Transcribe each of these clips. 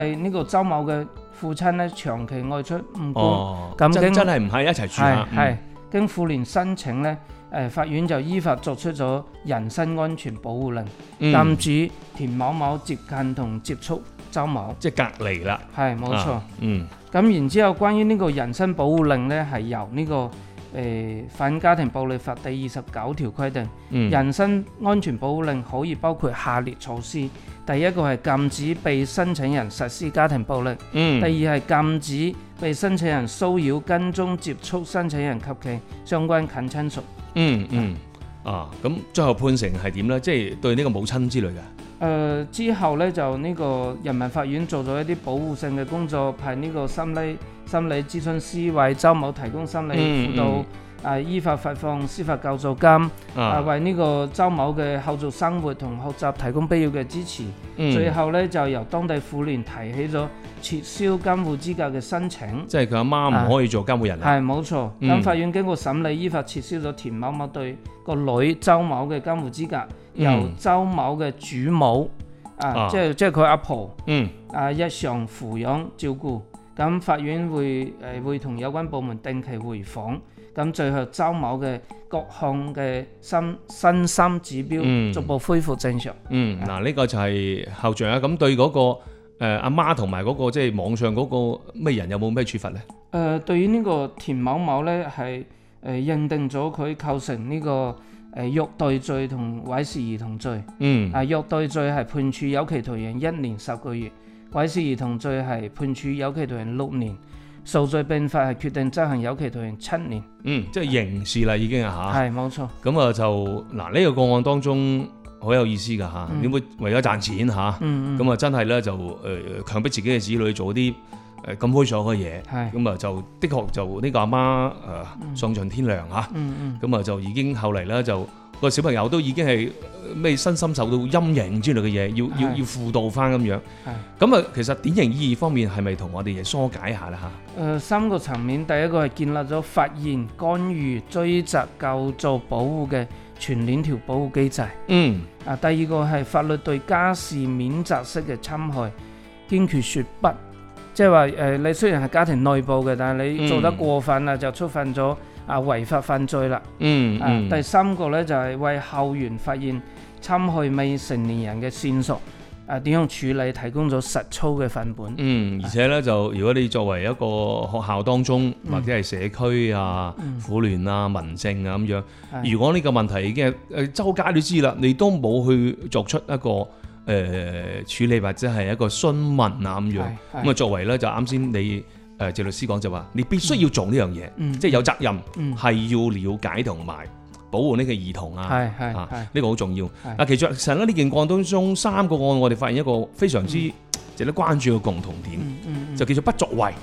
係呢個周某嘅父親咧長期外出唔哦， 顧，咁真係唔係一齊住啊？ 係經婦聯申請咧，法院就依法作出咗人身安全保護令，禁止田某某接近同接觸周某， 即係隔離啦。 係冇錯。 嗯。 咁然之後，關於呢個人身保護令咧，係由呢個反家庭暴力法第29條規定，人身安全保護令可以包括下列措施：第一個係禁止被申請人實施家庭暴力；第二係禁止被申請人騷擾、跟蹤、接觸申請人及其相關近親屬。 咁最後判成係點呢？即係對呢個母親之類嘅。 之後呢，就呢個人民法院做咗一啲保護性嘅工作，派呢個心理諮詢師為周某提供心理輔導，依法發放司法救助金，為呢個周某嘅後續生活同學習提供必要嘅支持。最後呢，就由當地婦聯提起咗撤銷監護資格嘅申請。 即係佢阿媽唔可以做監護人啦。 係冇錯。咁法院經過審理，依法撤銷咗田某某對個女周某嘅監護資格，由周某嘅主母即係佢阿婆日常撫養照顧。咁法院會同有關部門定期回訪。咁最後周某嘅各項嘅身心指標逐步恢復正常。 呢個就係後續啊。咁對嗰個阿媽同埋嗰個即係網上嗰個咩人有冇咩處罰呢？ 對於呢個田某某呢，係認定咗佢構成呢個虐待罪同猥褻兒童罪。虐待罪係判處有期徒刑1年10個月，猥褻兒童罪係判處有期徒刑6年。數罪並罰係決定執行有期徒刑7年。 即係刑事啦已經啊嚇。 係冇錯。 咁啊就嗱呢個個案當中好有意思㗎嚇，點會為咗賺錢嚇？咁啊真係咧就強迫自己嘅子女做啲咁猥瑣嘅嘢。咁啊就的確就呢個阿媽喪盡天良嚇。咁啊就已經後嚟咧就個小朋友都已經係咩身心受到陰影之類嘅嘢，要輔導翻咁樣。咁啊，其實典型意義方面係咪同我哋嘢疏解下啦嚇 ？3個層面，第一個係建立咗發現、干預、追責、救助、保護嘅全鏈條保護機制。第二個係法律對家事免責式嘅侵害堅決說不，即係話你雖然係家庭內部嘅，但係你做得過分啦，就觸犯咗違法犯罪啦。第三個呢，就係為後援發現侵害未成年人嘅線索，點樣處理提供咗實操嘅範本。 而且呢，就如果你作為一個學校當中或者係社區婦聯民政咁樣，如果呢個問題已經係周街都知啦，你都冇去作出一個處理或者係一個詢問咁樣，咁作為呢，就啱先你謝律師講就話，你必須要做呢樣嘢，即係有責任係要了解同埋保護呢個兒童呢個好重要。其實呢件個案當中3個案，我哋發現一個非常之值得關注嘅共同點，就叫做不作為。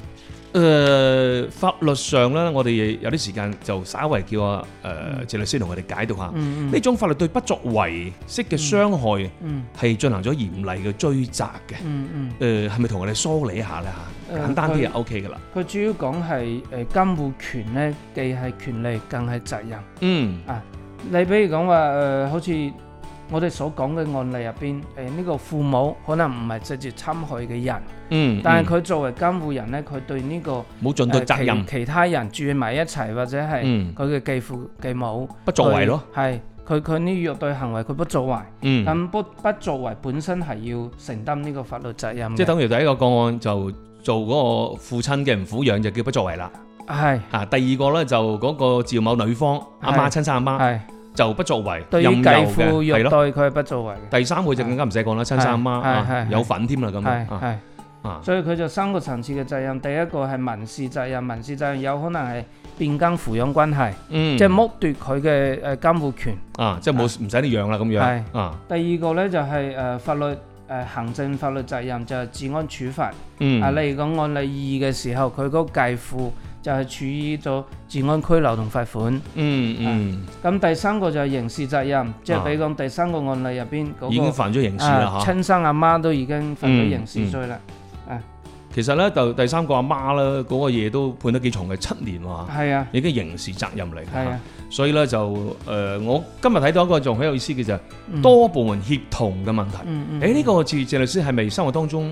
法律上咧，我哋有啲時間就稍微叫謝律師同我哋解讀下呢種法律對不作為式嘅傷害係進行咗嚴厲嘅追責嘅。係咪同我哋梳理一下咧嚇？簡單啲就 OK 噶啦。 佢主要講係監護權咧，既係權利更係責任。你比如講話好似我哋所講嘅案例入邊，呢個父母可能唔係直接侵害嘅人，但係佢作為監護人咧，佢對呢個冇盡到責任， 其他人住埋一齊或者係佢嘅繼父繼母不作為咯， 係佢呢虐待行為佢不作為，咁不作為本身係要承擔呢個法律責任。 即係等於第一個個案就做嗰個父親嘅唔撫養就叫不作為啦。係第二個咧就嗰個趙某女方阿媽親生阿媽就不作為， 對於繼父虐待佢係不作為嘅。 第三個就更加唔使講啦，親生阿媽有份添啦咁。 所以佢就3個層次嘅責任。第一個係民事責任，民事責任有可能係變更撫養關係，即係剝奪佢嘅監護權， 即係冇唔使你養啦咁樣。 第二個咧就係法律行政法律責任，就係治安處罰。例如講案例2嘅時候，佢嗰個繼父就係處以咗治安拘留同罰款。咁第3個就係刑事責任，即係比如講第3個案例入邊嗰個已經犯咗刑事啦嚇， 親生阿媽都已經犯咗刑事罪啦。 其實咧就第3個阿媽咧嗰個嘢都判得幾重嘅，7年喎。 係啊， 已經刑事責任嚟嘅。所以咧就我今日睇到一個仲好有意思嘅就係多部門協同嘅問題。呢個謝律師係咪生活當中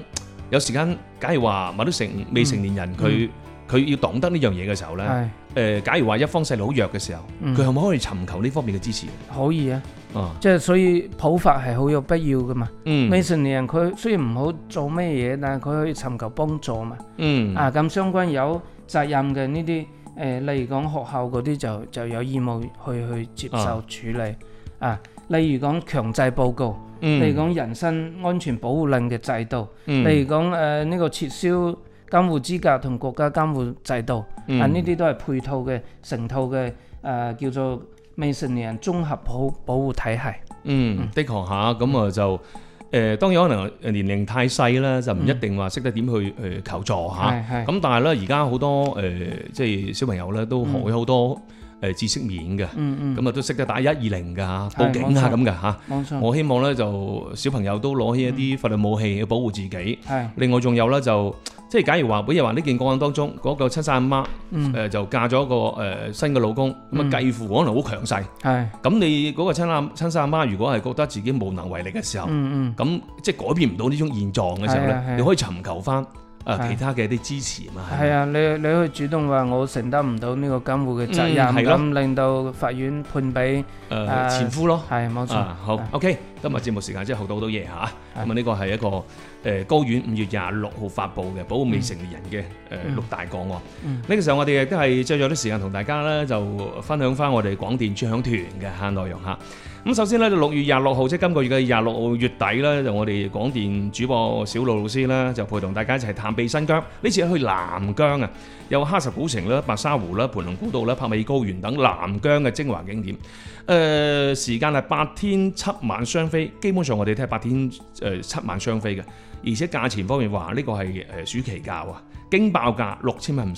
有時間，假如話某啲未成年人佢要懂得呢樣嘢嘅時候咧，假如話一方細路好弱嘅時候，佢係咪可以尋求呢方面嘅支持？ 可以啊，即係所以普法係好有必要噶嘛。未成年人佢雖然唔好做咩嘢，但係佢可以尋求幫助嘛。咁相關有責任嘅呢啲例如講學校嗰啲就有義務去接受處理。例如講強制報告，例如講人身安全保護令嘅制度，例如講呢個撤銷監護資格同國家監護制度，呢啲都係配套嘅成套嘅叫做未成年人綜合保護體系。 的確嚇，咁就當然可能年齡太細啦，就唔一定話識得點去求助嚇。咁但係咧，而家好多即係小朋友咧都學咗好多知識面嘅，咁都識得打120㗎嚇，報警啊咁㗎嚇。我希望咧就小朋友都攞起一啲法律武器去保護自己。另外仲有咧就即係假如話，比如話呢件個案當中嗰個親生阿媽就嫁咗個新嘅老公，咁繼父可能好強勢。咁你嗰個親生阿媽如果係覺得自己無能為力嘅時候，咁即係改變唔到呢種現狀嘅時候咧，你可以尋求翻其他嘅啲支持嘛。 係啊，你可以主動話我承擔唔到呢個監護嘅責任，咁令到法院判俾前夫咯。 係冇錯。 好 OK， 今日節目時間真係學到好多嘢嚇。咁呢個係一個高院5月26號發布嘅保護未成年人嘅6大個案。呢個時候我哋亦都係借咗啲時間同大家咧就分享翻我哋廣電專享團嘅內容嚇。咁首先咧就6月26號，即係今個月嘅26號月底咧，就我哋廣電主播小路老師咧就陪同大家一齊探秘新疆。呢次去南疆啊，有哈什古城啦、白沙湖啦、盤龍古道啦、柏美高原等南疆嘅精華景點。時間係8天7晚雙飛，基本上我哋睇係8天7晚雙飛嘅，而且價錢方面話呢個係暑期價啊，驚爆價6000蚊唔使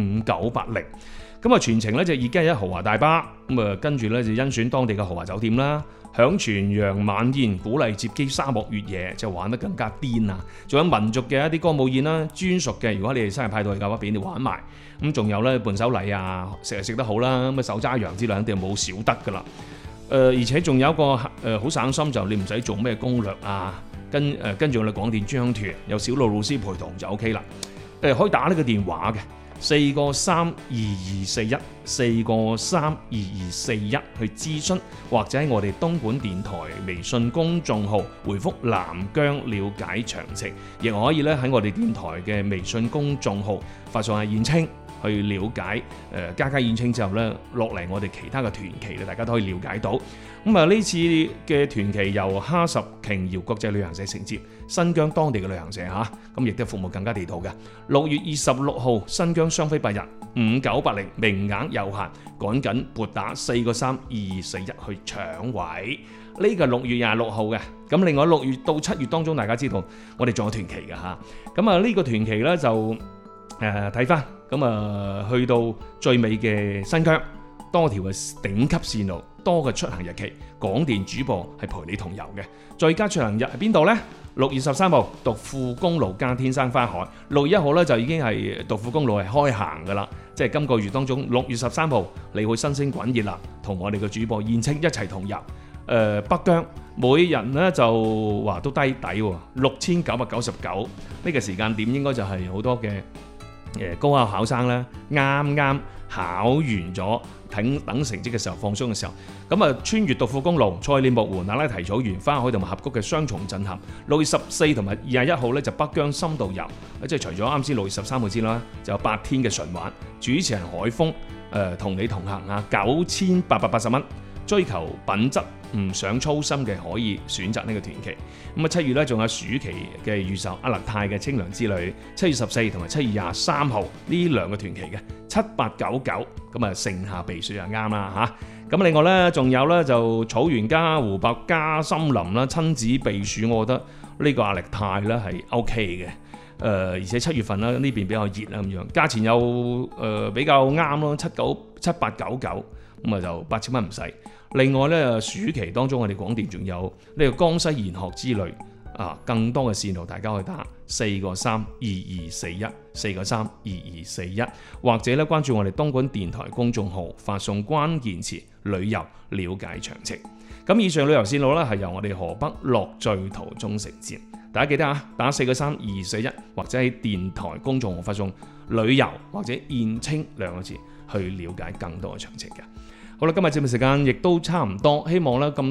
5980。咁全程咧就已經係豪華大巴，跟住咧就甄選當地嘅豪華酒店啦，享全洋晚宴，鼓勵接機沙漠越野，就玩得更加癲啊！仲有民族嘅一啲歌舞宴啦，專屬嘅，如果你哋生日派對嘅話，俾你玩埋。咁仲有咧伴手禮啊，食得好啦，咁手揸羊之類肯定冇少得噶啦。而且仲有一個好省心，就你唔使做咩攻略啊，跟住我哋廣電專享團有小路老師陪同就 OK 啦。可以打呢個電話嘅。4個32241 4個32241去諮詢，或者喺我哋東莞電台微信公眾號回覆南疆了解詳情，亦可以咧喺我哋電台嘅微信公眾號發送下燕青去了解。加燕青之後咧落嚟我哋其他嘅團期咧，大家都可以了解到。呢次嘅團期由哈什瓊瑤國際旅行社承接，新疆當地嘅旅行社嚇，咁亦都服務更加地道嘅。6月26號新疆雙飛8日5980，名額有限，趕緊撥打4個32241去搶位。呢個6月26號嘅。咁另外6月到7月當中，大家知道我哋仲有團期嘅嚇。呢個團期咧就睇翻，去到最尾嘅新疆，多條嘅頂級線路，多嘅出行日期，廣電主播係陪你同遊嘅。最佳出行日係邊度呢？6月13號獨富公路加天生花海，6月1號咧就已經係獨富公路係開行噶啦，即係今個月當中6月13號你會新鮮滾熱啦，同我哋嘅主播燕青一齊同遊。北疆每人咧就話都低底喎，6999呢個時間點應該就係好多嘅高考考生咧啱啱考完咗等成績嘅時候，放鬆嘅時候，穿越獨富公路、賽里木湖、那拉提草原、花海同埋峽谷嘅雙重震撼。6月14同埋21號咧就北疆深度遊，即係除咗啱先6月13號之啦，就有8天嘅純玩。主持人海峰同你同行啊，9880蚊。追求品質唔想操心嘅可以選擇呢個團期。7月咧仲有暑期嘅預售阿勒泰嘅清涼之旅，7月14同埋7月23號呢兩個團期嘅7899，盛夏避暑就啱啦嚇。另外咧仲有咧就草原加湖泊加森林啦，親子避暑，我覺得呢個阿勒泰咧係 OK 嘅。而且7月份啦呢邊比較熱啦咁樣，價錢又比較啱咯，7899就8000蚊唔使。另外咧，暑期當中我哋廣電仲有呢個江西研學之旅啊，更多嘅線路大家可以打4個32241 4個32241，或者咧關注我哋東莞電台公眾號，發送關鍵詞旅遊了解詳情。以上旅遊線路咧係由我哋河北樂聚途中承接。 大家記得啊，打493-241或者喺電台公眾號發送旅遊或者燕青兩個字去了解更多嘅詳情嘅。好啦，今日節目時間亦都差唔多，希望咧咁